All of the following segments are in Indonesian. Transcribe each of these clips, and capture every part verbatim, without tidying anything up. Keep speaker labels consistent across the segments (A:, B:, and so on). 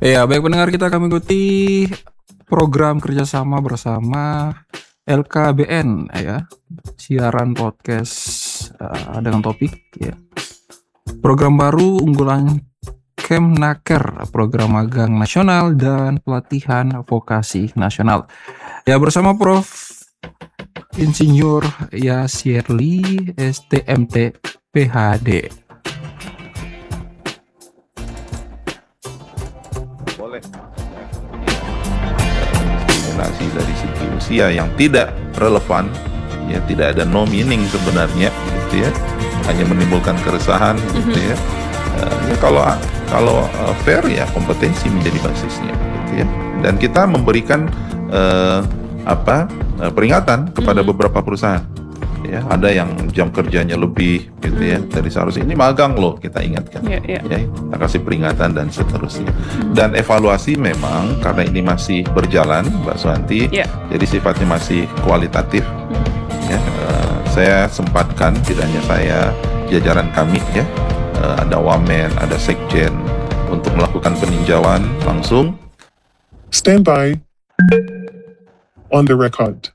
A: Ya, baik pendengar kita akan mengikuti program kerjasama bersama L K B N ya, siaran podcast uh, dengan topik ya. Program baru unggulan Kemnaker, program magang nasional dan pelatihan vokasi nasional. Ya, bersama Prof Insinyur Yasirli S T M T P H D.
B: Boleh. Relasi dari segi usia yang tidak relevan, ya tidak ada no meaning sebenarnya, gitu ya, hanya menimbulkan keresahan, gitu ya. Uh, ya kalau kalau uh, fair ya kompetensi menjadi basisnya, gitu ya. Dan kita memberikan uh, apa uh, peringatan kepada mm-hmm. beberapa perusahaan. Ya, ada yang jam kerjanya lebih, gitu ya, hmm. dari seharusnya ini magang loh, kita ingatkan, yeah, yeah. ya, kita kasih peringatan dan seterusnya. Hmm. Dan evaluasi memang karena ini masih berjalan, Mbak Suwanti, yeah. jadi sifatnya masih kualitatif. Hmm. Ya, uh, saya sempatkan, tidak hanya saya, jajaran kami, ya, uh, ada Wamen, ada Sekjen, untuk melakukan peninjauan langsung.
C: Stand by. On the record.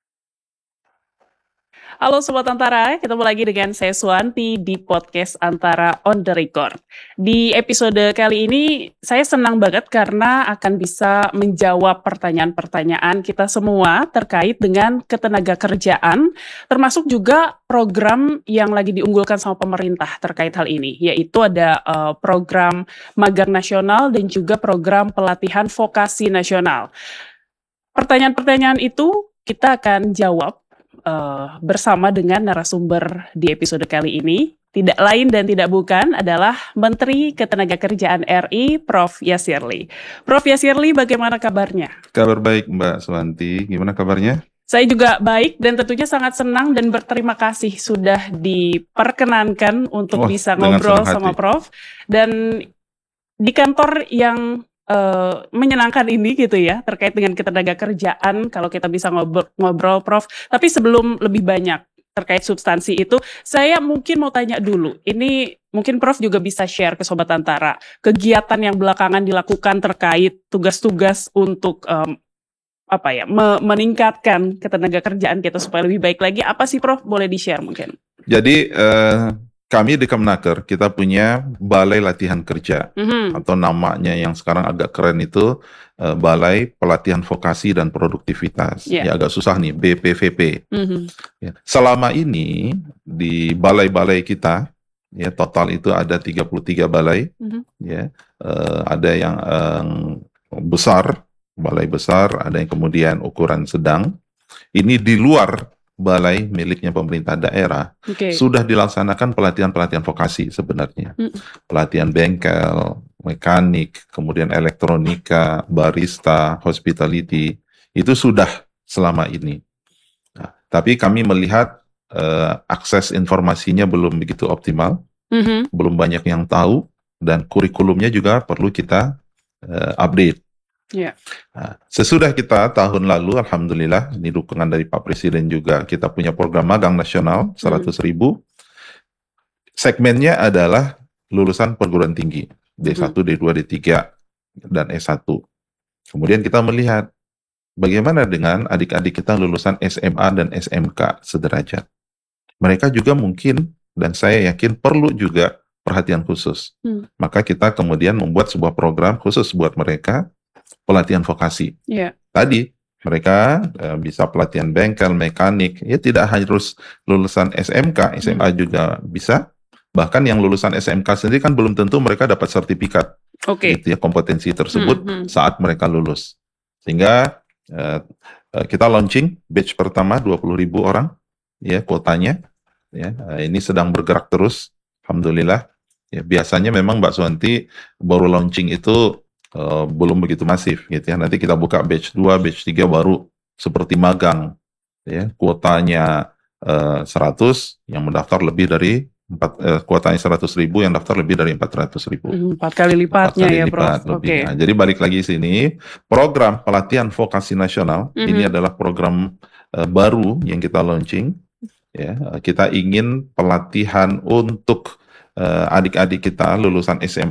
D: Halo Sobat Antara, ketemu lagi dengan saya Suwanti di podcast Antara On The Record. Di episode kali ini saya senang banget karena akan bisa menjawab pertanyaan-pertanyaan kita semua terkait dengan ketenaga kerjaan, termasuk juga program yang lagi diunggulkan sama pemerintah terkait hal ini, yaitu ada uh, program magang nasional dan juga program pelatihan vokasi nasional. Pertanyaan-pertanyaan itu kita akan jawab Uh, bersama dengan narasumber di episode kali ini. Tidak lain dan tidak bukan adalah Menteri Ketenagakerjaan R I, Prof Yasirli. Prof Yasirli, bagaimana kabarnya?
B: Kabar baik Mbak Suwanti, gimana kabarnya?
D: Saya juga baik dan tentunya sangat senang dan berterima kasih sudah diperkenankan untuk oh, bisa ngobrol sama Prof. Dan di kantor yang Uh, menyenangkan ini gitu ya, terkait dengan ketenaga kerjaan, kalau kita bisa ngobrol, ngobrol Prof. Tapi sebelum lebih banyak terkait substansi itu, saya mungkin mau tanya dulu, ini mungkin Prof juga bisa share ke Sobat Antara, kegiatan yang belakangan dilakukan terkait tugas-tugas untuk um, apa ya, me- meningkatkan ketenaga kerjaan kita supaya lebih baik lagi, apa sih Prof? Boleh di-share mungkin?
B: Jadi uh... kami di Kemnaker, kita punya Balai Latihan Kerja, mm-hmm. atau namanya yang sekarang agak keren itu uh, Balai Pelatihan Vokasi dan Produktivitas. Yeah. Ya agak susah nih, B P V P. Mm-hmm. Ya. Selama ini di balai-balai kita, ya total itu ada tiga puluh tiga balai, mm-hmm. ya uh, ada yang uh, besar, balai besar, ada yang kemudian ukuran sedang. Ini di luar balai miliknya pemerintah daerah, okay. sudah dilaksanakan pelatihan-pelatihan vokasi sebenarnya. Mm. Pelatihan bengkel, mekanik, kemudian elektronika, barista, hospitality, itu sudah selama ini. Nah, tapi kami melihat uh, akses informasinya belum begitu optimal, mm-hmm. belum banyak yang tahu, dan kurikulumnya juga perlu kita uh, update. Yeah. Nah, sesudah kita tahun lalu, alhamdulillah, ini dukungan dari Pak Presiden juga, kita punya program magang nasional seratus ribu. Segmennya adalah lulusan perguruan tinggi D satu, D dua, D tiga, dan S satu. Kemudian kita melihat bagaimana dengan adik-adik kita lulusan S M A dan S M K sederajat. Mereka juga mungkin, dan saya yakin perlu juga perhatian khusus. Hmm. Maka kita kemudian membuat sebuah program khusus buat mereka, pelatihan vokasi. Yeah. Tadi mereka uh, bisa pelatihan bengkel, mekanik, ya tidak harus lulusan S M K, S M A hmm. juga bisa. Bahkan yang lulusan S M K sendiri kan belum tentu mereka dapat sertifikat, okay. gitu ya, kompetensi tersebut hmm, hmm. saat mereka lulus. Sehingga uh, uh, kita launching batch pertama dua puluh ribu orang, ya kuotanya. Ya, uh, ini sedang bergerak terus, alhamdulillah. Ya, biasanya memang Mbak Suwanti baru launching itu Uh, belum begitu masif gitu ya. Nanti kita buka batch dua, batch tiga baru seperti magang ya. Kuotanya uh, seratus, yang mendaftar lebih dari empat, uh, kuotanya seratus ribu, yang daftar lebih dari empat ratus ribu.
D: Empat kali lipatnya ya, Prof.
B: Oke. Nah, jadi balik lagi sini, program pelatihan vokasi nasional, mm-hmm. ini adalah program uh, baru yang kita launching ya. Kita ingin pelatihan untuk uh, adik-adik kita lulusan S M